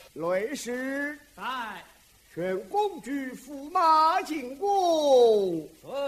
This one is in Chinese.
内侍在。 宣公举驸马进宫。 是。